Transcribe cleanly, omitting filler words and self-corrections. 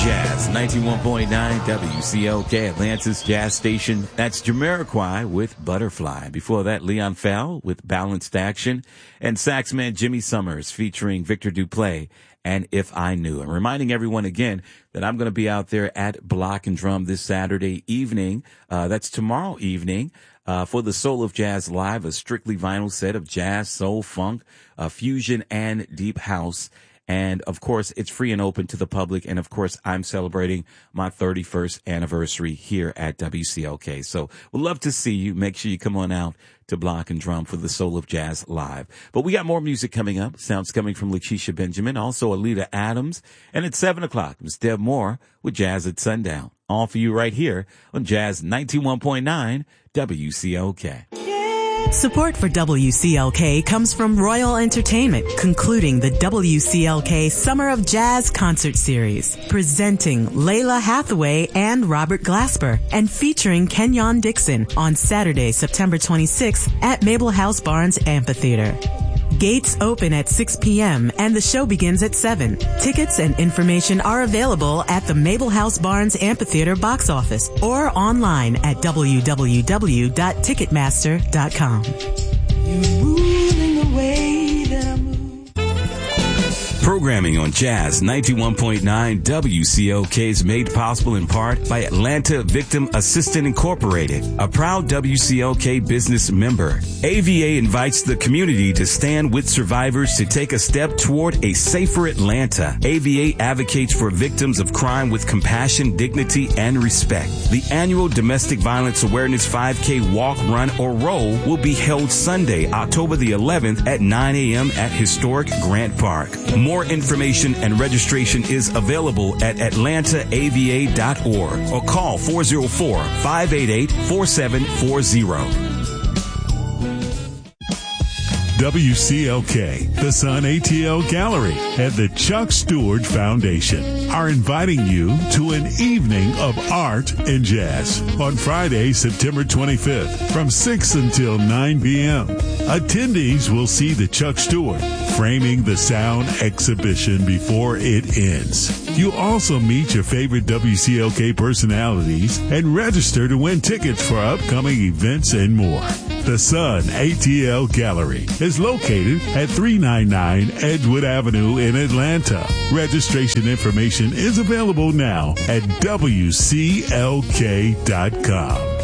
Jazz, 91.9 WCLK, Atlanta's jazz station. That's Jamiroquai with Butterfly. Before that, Leon Fell with Balanced Action, and saxman Jimmy Summers featuring Victor Duplay and If I Knew. And reminding everyone again that I'm going to be out there at Block and Drum this Saturday evening. That's tomorrow evening. For the Soul of Jazz Live, a strictly vinyl set of jazz, soul, funk, fusion, and deep house. And, of course, it's free and open to the public. And, of course, I'm celebrating my 31st anniversary here at WCLK. So we'd love to see you. Make sure you come on out to Block and Drum for the Soul of Jazz Live. But we got more music coming up. Sounds coming from Lakeisha Benjamin, also Alita Adams. And at 7 o'clock, Ms. Deb Moore with Jazz at Sundown. All for you right here on Jazz 91.9 WCLK. Support for WCLK comes from Royal Entertainment, concluding the WCLK Summer of Jazz Concert Series, presenting Layla Hathaway and Robert Glasper, and featuring Kenyon Dixon on Saturday, September 26th at Mabel House Barnes Amphitheater. Gates open at 6 p.m. and the show begins at 7. Tickets and information are available at the Mabel House Barnes Amphitheater box office or online at www.ticketmaster.com. You're moving the way that I move. Programming on Jazz 91.9 WCLK is made possible in part by Atlanta Victim Assistant Incorporated, a proud WCLK business member. AVA invites the community to stand with survivors to take a step toward a safer Atlanta. AVA advocates for victims of crime with compassion, dignity, and respect. The annual Domestic Violence Awareness 5K Walk, Run, or Roll will be held Sunday, October the 11th at 9 a.m. at historic Grant Park. More information and registration is available at atlantaava.org or call 404-588-4740. WCLK, the Sun ATL Gallery, and the Chuck Stewart Foundation are inviting you to an evening of art and jazz on Friday, September 25th from 6 until 9 p.m. Attendees will see the Chuck Stewart Framing the Sound exhibition before it ends. You'll also meet your favorite WCLK personalities and register to win tickets for upcoming events and more. The Sun ATL Gallery is located at 399 Edgewood Avenue in Atlanta. Registration information is available now at WCLK.com.